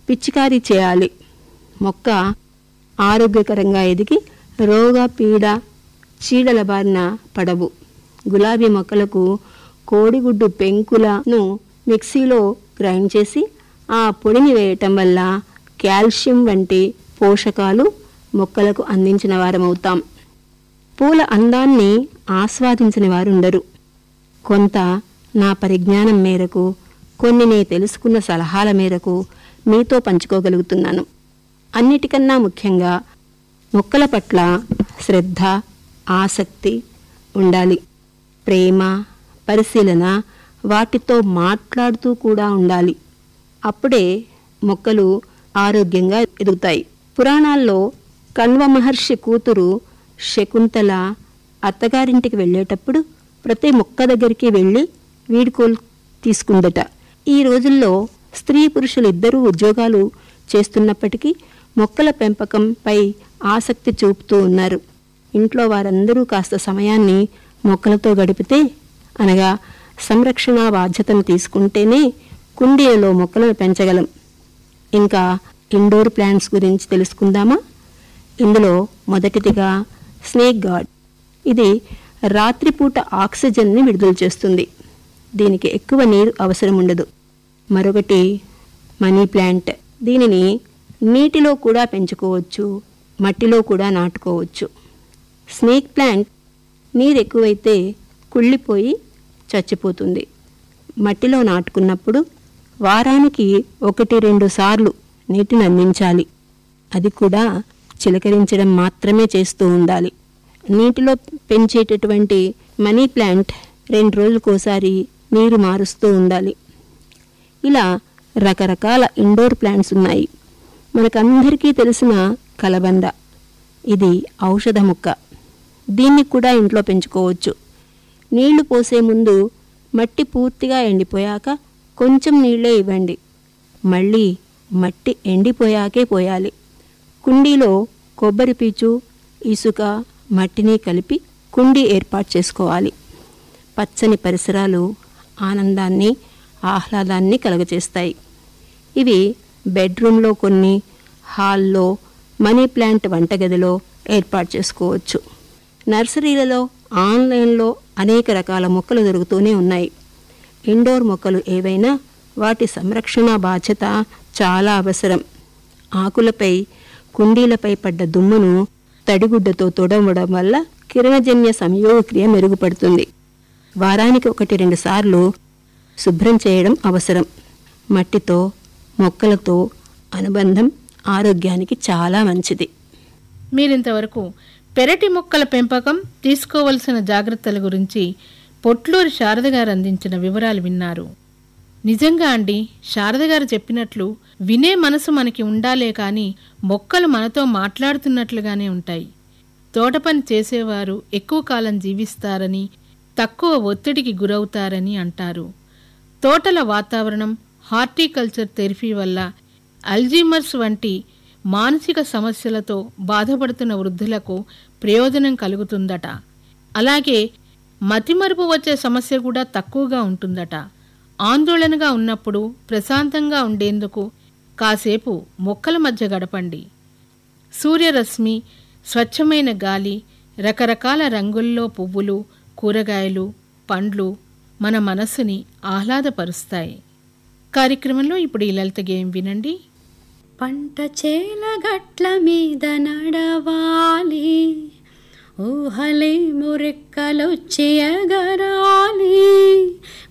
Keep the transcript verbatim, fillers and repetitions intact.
పిచికారీ చేయాలి. మొక్క ఆరోగ్యకరంగా ఎదిగి రోగ పీడ చీడల బారిన పడవు. గులాబీ మొక్కలకు కోడిగుడ్డు పెంకులను మిక్సీలో గ్రైండ్ చేసి ఆ పొడిని వేయటం వల్ల కాల్షియం వంటి పోషకాలు మొక్కలకు అందించిన వారమవుతాం. పూల అందాన్ని ఆస్వాదించని వారుండరు. కొంత నా పరిజ్ఞానం మేరకు, కొన్ని నే తెలుసుకున్న సలహాల మేరకు మీతో పంచుకోగలుగుతున్నాను. అన్నిటికన్నా ముఖ్యంగా మొక్కల పట్ల శ్రద్ధ, ఆసక్తి ఉండాలి. ప్రేమ, పరిశీలన, వాటితో మాట్లాడుతూ కూడా ఉండాలి. అప్పుడే మొక్కలు ఆరోగ్యంగా ఎదుగుతాయి. పురాణాల్లో కణ్వ మహర్షి కూతురు శకుంతల అత్తగారింటికి వెళ్ళేటప్పుడు ప్రతి మొక్క దగ్గరికి వెళ్ళి వీడ్కోలు తీసుకుందట. ఈ రోజుల్లో స్త్రీ పురుషులు ఇద్దరూ ఉద్యోగాలు చేస్తున్నప్పటికీ మొక్కల పెంపకంపై ఆసక్తి చూపుతూ ఉన్నారు. ఇంట్లో వారందరూ కాస్త సమయాన్ని మొక్కలతో గడిపితే, అనగా సంరక్షణ బాధ్యతను తీసుకుంటేనే కుండీలలో మొక్కలను పెంచగలం. ఇంకా ఇండోర్ ప్లాంట్స్ గురించి తెలుసుకుందామా? ఇందులో మొదటిదిగా స్నేక్ గార్డ్. ఇది రాత్రిపూట ఆక్సిజన్ని విడుదల చేస్తుంది. దీనికి ఎక్కువ నీరు అవసరం ఉండదు. మరొకటి మనీ ప్లాంట్. దీనిని నీటిలో కూడా పెంచుకోవచ్చు, మట్టిలో కూడా నాటుకోవచ్చు. స్నేక్ ప్లాంట్ నీరు ఎక్కువైతే కుళ్ళిపోయి చచ్చిపోతుంది. మట్టిలో నాటుకున్నప్పుడు వారానికి ఒకటి రెండు సార్లు నీటిని అందించాలి. అది కూడా చిలకరించడం మాత్రమే చేస్తూ ఉండాలి. నీటిలో పెంచేటటువంటి మనీ ప్లాంట్ రెండు రోజులకోసారి నీరు మారుస్తూ ఉండాలి. ఇలా రకరకాల ఇండోర్ ప్లాంట్స్ ఉన్నాయి. మనకందరికీ తెలిసిన కలబంద. ఇది ఔషధ మొక్క. దీన్ని కూడా ఇంట్లో పెంచుకోవచ్చు. నీళ్లు పోసే ముందు మట్టి పూర్తిగా ఎండిపోయాక కొంచెం నీళ్ళే ఇవ్వండి. మళ్ళీ మట్టి ఎండిపోయాకే పోయాలి. కుండీలో కొబ్బరి పీచు, ఇసుక, మట్టిని కలిపి కుండీ ఏర్పాటు చేసుకోవాలి. పచ్చని పరిసరాలు ఆనందాన్ని, ఆహ్లాదాన్ని కలుగజేస్తాయి. ఇవి బెడ్రూమ్లో కొన్ని, హాల్లో, మనీ ప్లాంట్ వంటగదిలో ఏర్పాటు చేసుకోవచ్చు. నర్సరీలలో, ఆన్లైన్లో అనేక రకాల మొక్కలు దొరుకుతూనే ఉన్నాయి. ఇండోర్ మొక్కలు ఏవైనా వాటి సంరక్షణ బాధ్యత చాలా అవసరం. ఆకులపై, కుండీలపై పడ్డ దుమ్మును తడిగుడ్డతో తొడవడం వల్ల కిరణజన్య సంయోగక్రియ మెరుగుపడుతుంది. వారానికి ఒకటి రెండు సార్లు శుభ్రం చేయడం అవసరం. మట్టితో, మొక్కలతో అనుబంధం ఆరోగ్యానికి చాలా మంచిది. మీరింతవరకు పెరటి మొక్కల పెంపకం తీసుకోవలసిన జాగ్రత్తల గురించి పొట్లూరి శారద గారు అందించిన వివరాలు విన్నారు. నిజంగా అండి, శారద గారు చెప్పినట్లు వినే మనసు మనకి ఉండాలే కానీ మొక్కలు మనతో మాట్లాడుతున్నట్లుగానే ఉంటాయి. తోట పని చేసేవారు ఎక్కువ కాలం జీవిస్తారని, తక్కువ ఒత్తిడికి గురవుతారని అంటారు. తోటల వాతావరణం, హార్టికల్చర్ థెరపీ వల్ల అల్జీమర్స్ వంటి మానసిక సమస్యలతో బాధపడుతున్న వృద్ధులకు ప్రయోజనం కలుగుతుందట. అలాగే మతిమరుపు వచ్చే సమస్య కూడా తక్కువగా ఉంటుందట. ఆందోళనగా ఉన్నప్పుడు ప్రశాంతంగా ఉండేందుకు కాసేపు మొక్కల మధ్య గడపండి. సూర్యరశ్మి, స్వచ్ఛమైన గాలి, రకరకాల రంగుల్లో పువ్వులు, కూరగాయలు, పండ్లు మన మనస్సుని ఆహ్లాదపరుస్తాయి. కార్యక్రమంలో ఇప్పుడు ఈ లలిత గేయం వినండి. పంట చేల గట్ల మీద నడవాలి, ఊహలే మురెక్కలొచ్చి ఎగరాలి.